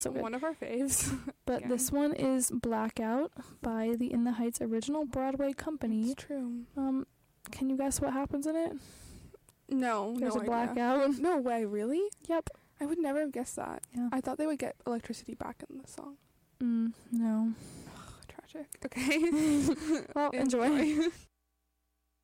So good. One of our faves. But Again. this one is Blackout by the In the Heights original Broadway company. It's true. Can you guess what happens in it? No, There's no a idea. blackout. No way, really? Yep. I would never have guessed that. Yeah. I thought they would get electricity back in the song. No. Tragic. Okay. Well, enjoy.